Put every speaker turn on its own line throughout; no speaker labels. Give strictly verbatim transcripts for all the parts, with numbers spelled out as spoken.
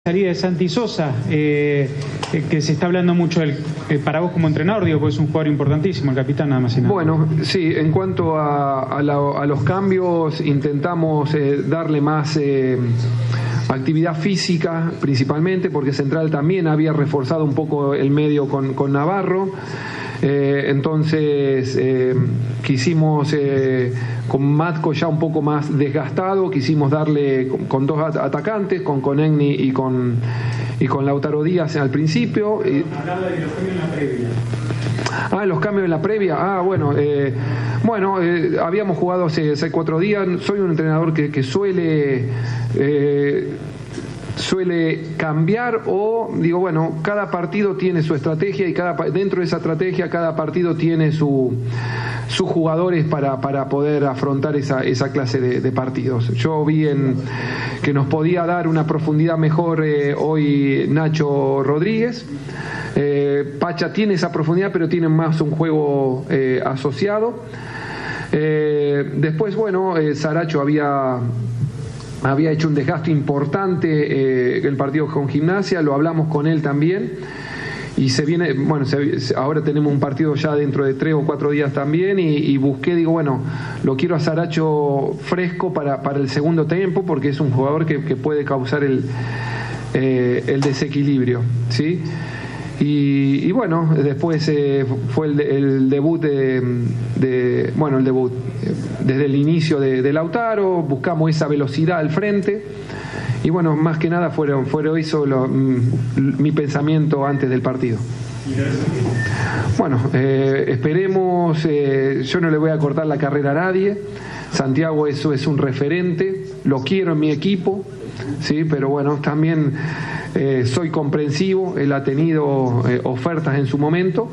Salida de Santi Sosa, eh, que se está hablando mucho del, eh, para vos como entrenador, digo, porque es un jugador importantísimo, el capitán, nada más y nada.
Bueno, sí, en cuanto a, a, la, a los cambios, intentamos eh, darle más eh, actividad física, principalmente, porque Central también había reforzado un poco el medio con, con Navarro. Eh, entonces eh, quisimos eh, con Matko ya un poco más desgastado, quisimos darle con, con dos at- atacantes, con Conegni y con y con Lautaro Díaz al principio. Y,
Hablaba de los cambios en la previa.
Ah, los cambios en la previa. Ah, bueno, eh, bueno, eh, habíamos jugado hace, hace cuatro días. Soy un entrenador que, que suele eh, suele cambiar o digo, bueno, cada partido tiene su estrategia y cada dentro de esa estrategia cada partido tiene su sus jugadores para, para poder afrontar esa, esa clase de, de partidos. Yo vi en, que nos podía dar una profundidad mejor eh, hoy Nacho Rodríguez. Eh, Pacha tiene esa profundidad, pero tiene más un juego eh, asociado. Eh, después, bueno, eh, Saracho había había hecho un desgaste importante eh, el partido con Gimnasia, lo hablamos con él también. Y se viene, bueno, se, ahora tenemos un partido ya dentro de tres o cuatro días también y, y busqué, digo, bueno, lo quiero a Saracho fresco para, para el segundo tiempo porque es un jugador que, que puede causar el, eh, el desequilibrio, ¿sí? Y, y bueno, después eh, fue el, el debut de, de, bueno, el debut eh, desde el inicio de, de Lautaro, buscamos esa velocidad al frente. Y bueno, más que nada fueron, fueron eso lo, mi pensamiento antes del partido. Bueno, eh, esperemos, eh, yo no le voy a cortar la carrera a nadie. Santiago eso es un referente, lo quiero en mi equipo, sí, pero bueno, también eh, soy comprensivo, él ha tenido eh, ofertas en su momento.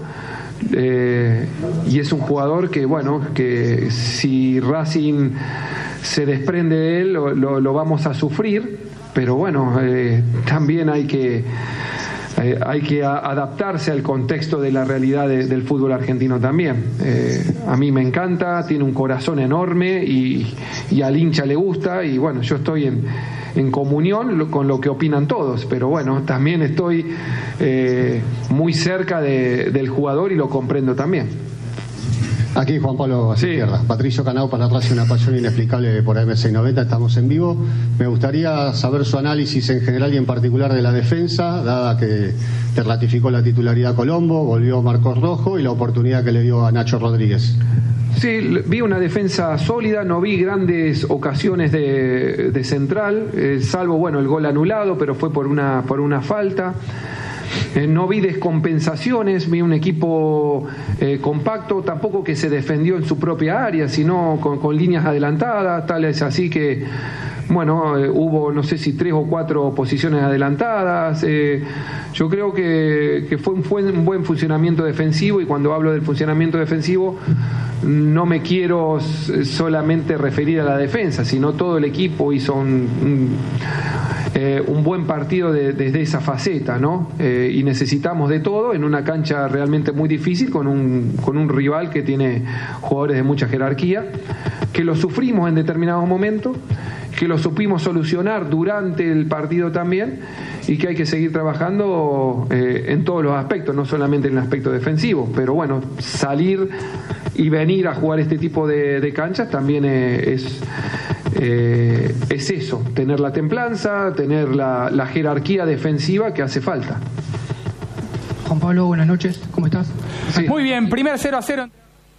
Eh, y es un jugador que, bueno, que si Racing se desprende de él, lo, lo, lo vamos a sufrir. Pero bueno, eh, también hay que eh, hay que a, adaptarse al contexto de la realidad de, del fútbol argentino también. Eh, a mí me encanta, tiene un corazón enorme y, y al hincha le gusta y bueno, yo estoy en, en comunión con lo que opinan todos, pero bueno, también estoy eh, muy cerca de, del jugador y lo comprendo también.
Aquí Juan Pablo a su
sí.
izquierda. Patricio Canao para Racing, una pasión inexplicable por M seiscientos noventa, estamos en vivo. Me gustaría saber su análisis en general y en particular de la defensa, dada que te ratificó la titularidad Colombo, volvió Marcos Rojo y la oportunidad que le dio a Nacho Rodríguez.
Sí, vi una defensa sólida, no vi grandes ocasiones de, de Central, eh, salvo bueno el gol anulado, pero fue por una, por una falta. Eh, no vi descompensaciones, vi un equipo eh, compacto, tampoco que se defendió en su propia área, sino con, con líneas adelantadas, tal es así que, bueno, eh, hubo no sé si tres o cuatro posiciones adelantadas. Eh, yo creo que, que fue un, fue un buen funcionamiento defensivo y cuando hablo del funcionamiento defensivo no me quiero solamente referir a la defensa, sino todo el equipo hizo un... un Eh, un buen partido de, desde esa faceta, ¿no? Eh, y necesitamos de todo en una cancha realmente muy difícil con un, con un rival que tiene jugadores de mucha jerarquía, que lo sufrimos en determinados momentos, que lo supimos solucionar durante el partido también y que hay que seguir trabajando eh, en todos los aspectos, no solamente en el aspecto defensivo, pero bueno, salir y venir a jugar este tipo de, de canchas también eh, es... Eh, es eso, tener la templanza, tener la, la jerarquía defensiva que hace falta.
Juan Pablo, buenas noches, ¿cómo estás?
Sí.
Muy bien, primer cero a cero.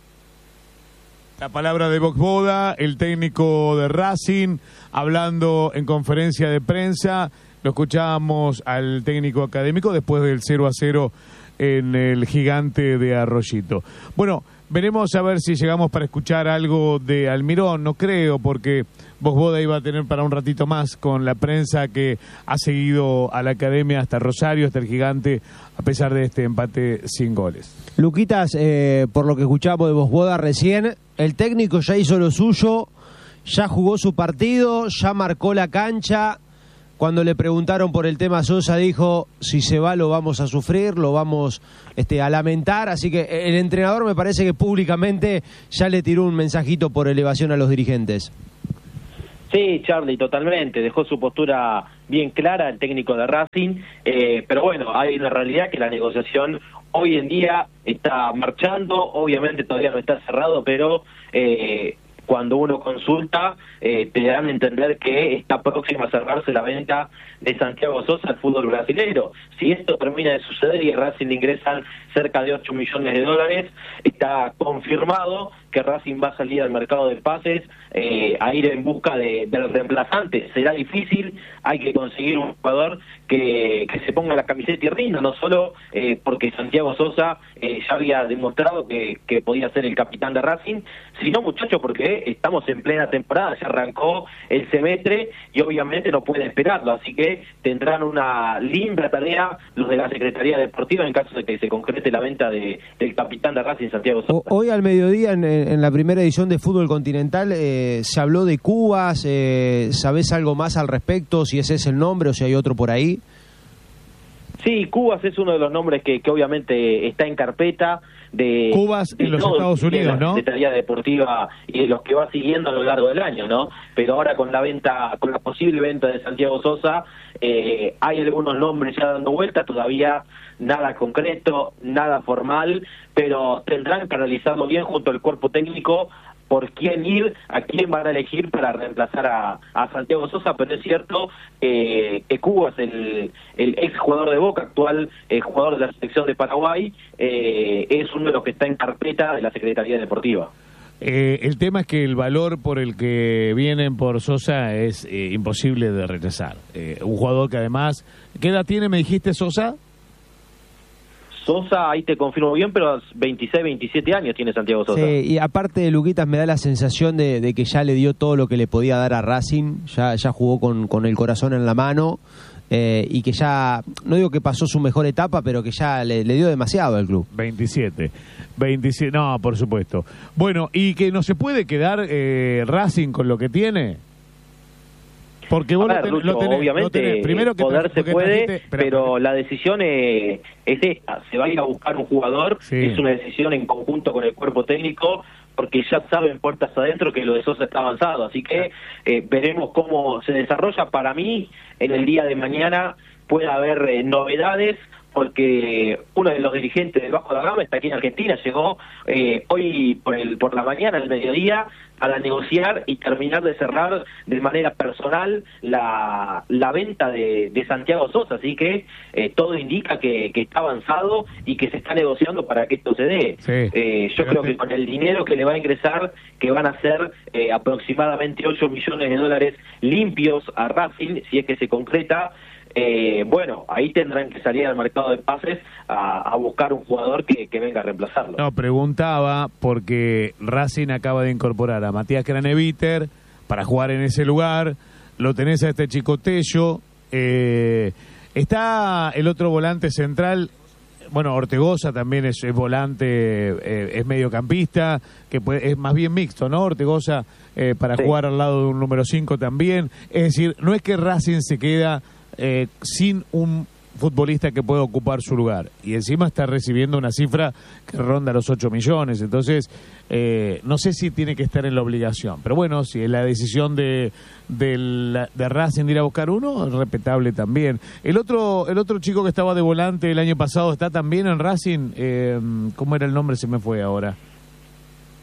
La palabra de Boxboda, el técnico de Racing, hablando en conferencia de prensa. Lo escuchábamos al técnico académico después del cero a cero en el Gigante de Arroyito. Bueno, veremos a ver si llegamos para escuchar algo de Almirón, no creo, porque Boxboda iba a tener para un ratito más con la prensa que ha seguido a la academia hasta Rosario, hasta el Gigante, a pesar de este empate sin goles.
Luquitas, eh, por lo que escuchamos de Boxboda recién, el técnico ya hizo lo suyo, ya jugó su partido, ya marcó la cancha. Cuando le preguntaron por el tema Sosa dijo, si se va lo vamos a sufrir, lo vamos este, a lamentar, así que el entrenador me parece que públicamente ya le tiró un mensajito por elevación a los dirigentes.
Sí, Charlie, totalmente. Dejó su postura bien clara el técnico de Racing, eh, pero bueno, hay una realidad que la negociación hoy en día está marchando, obviamente todavía no está cerrado, pero eh, cuando uno consulta eh, te dan a entender que está próxima a cerrarse la venta de Santiago Sosa al fútbol brasileño. Si esto termina de suceder y Racing le ingresan cerca de ocho millones de dólares, está confirmado que Racing va a salir al mercado de pases eh, a ir en busca de, del reemplazante. Será difícil, hay que conseguir un jugador que, que se ponga la camiseta y rinda, no solo eh, porque Santiago Sosa eh, ya había demostrado que, que podía ser el capitán de Racing, sino, muchachos, porque estamos en plena temporada, ya arrancó el semestre y obviamente no puede esperarlo, así que tendrán una linda tarea los de la Secretaría Deportiva en caso de que se concrete la venta de, del capitán de Racing, Santiago Sosa.
Hoy al mediodía en, en la primera edición de Fútbol Continental eh, se habló de Cubas, eh, ¿sabés algo más al respecto? Si ese es el nombre o si hay otro por ahí.
Sí, Cubas es uno de los nombres que, que obviamente está en carpeta de
Cubas
de
en los
todo,
Estados Unidos,
de la
¿no?
Secretaría Deportiva y de los que va siguiendo a lo largo del año, ¿no? Pero ahora con la venta, con la posible venta de Santiago Sosa, eh, hay algunos nombres ya dando vueltas, todavía nada concreto, nada formal, pero tendrán que analizarlo bien junto al cuerpo técnico por quién ir, a quién van a elegir para reemplazar a, a Santiago Sosa, pero es cierto eh, que Cubas, el, el ex jugador de Boca, actual eh, jugador de la selección de Paraguay, eh, es uno de los que está en carpeta de la Secretaría Deportiva.
Eh, el tema es que el valor por el que vienen por Sosa es eh, imposible de rechazar. Eh, un jugador que además, ¿qué edad tiene, me dijiste, Sosa?
Sosa, ahí te confirmo bien, pero veintiséis, veintisiete años tiene Santiago Sosa.
Sí, y aparte de Luquitas me da la sensación de, de que ya le dio todo lo que le podía dar a Racing, ya, ya jugó con, con el corazón en la mano eh, y que ya, no digo que pasó su mejor etapa, pero que ya le, le dio demasiado al club.
veintisiete, veintisiete, no, por supuesto. Bueno, ¿y que no se puede quedar eh, Racing con lo que tiene? Porque vos
ver,
lo, ten,
Lucho,
lo tenés,
obviamente
lo tenés. Primero que
poder se puede,
trajiste, espera,
pero
espera.
la decisión eh, es esta, se va a ir a buscar un jugador,
Sí.
es una decisión en conjunto con el cuerpo técnico, porque ya saben puertas adentro que lo de Sosa está avanzado, así que eh, veremos cómo se desarrolla. Para mí, en el día de mañana puede haber eh, novedades, porque uno de los dirigentes del Vasco da Gama está aquí en Argentina, llegó eh, hoy por el por la mañana, al mediodía, para negociar y terminar de cerrar de manera personal la, la venta de, de Santiago Sosa, así que eh, todo indica que, que está avanzado y que se está negociando para que esto se dé.
Sí.
Eh, yo creo que con el dinero que le va a ingresar, que van a ser eh, aproximadamente ocho millones de dólares limpios a Racing, si es que se concreta, Eh, bueno, ahí tendrán que salir al mercado de pases a, a buscar un jugador que, que venga a reemplazarlo.
No, preguntaba porque Racing acaba de incorporar a Matías Craneviter para jugar en ese lugar, lo tenés a este chico Tello, eh, está el otro volante central, bueno, Ortegoza también es, es volante, eh, es mediocampista, que puede, es más bien mixto, ¿no? Ortegoza eh, para
Sí.
jugar al lado de un número cinco también, es decir, no es que Racing se queda Eh, sin un futbolista que pueda ocupar su lugar, y encima está recibiendo una cifra que ronda los ocho millones, entonces eh, no sé si tiene que estar en la obligación, pero bueno, si es la decisión de, de, la, de Racing de ir a buscar uno, es respetable también. El otro el otro chico que estaba de volante el año pasado está también en Racing, eh, ¿cómo era el nombre? Se me fue ahora.